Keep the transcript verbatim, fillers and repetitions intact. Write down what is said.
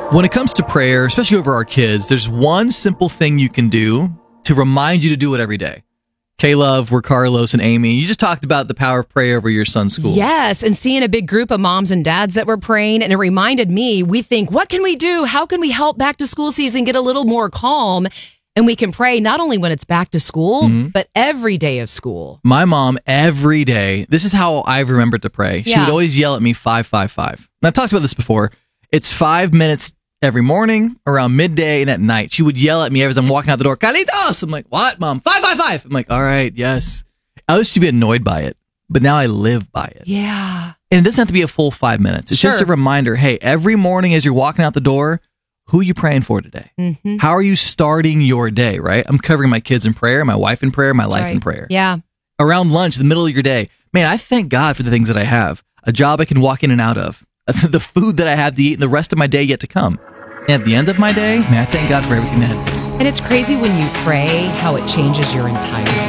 When it comes to prayer, especially over our kids, there's one simple thing you can do to remind you to do it every day. K-Love, we're Carlos and Amy. You just talked about the power of prayer over your son's school. Yes, and seeing a big group of moms and dads that were praying, and it reminded me, we think, what can we do? How can we help back to school season get a little more calm? And we can pray not only when it's back to school, mm-hmm. but every day of school. My mom, every day, this is how I've remembered to pray. She Yeah. would always yell at me, five, five, five. And I've talked about this before. It's five minutes every morning, around midday, and at night. She would yell at me as I'm walking out the door, Carlitos! I'm like, what, Mom? Five, five, five. I'm like, all right, yes. I used to be annoyed by it, but now I live by it. Yeah. And it doesn't have to be a full five minutes. It's Sure. just a reminder, hey, every morning as you're walking out the door, who are you praying for today? Mm-hmm. How are you starting your day, right? I'm covering my kids in prayer, my wife in prayer, my That's life right. in prayer. Yeah. Around lunch, the middle of your day, man, I thank God for the things that I have. A job I can walk in and out of. The food that I have to eat and the rest of my day yet to come. And at the end of my day, man, I thank God for everything that. And it's crazy when you pray how it changes your entire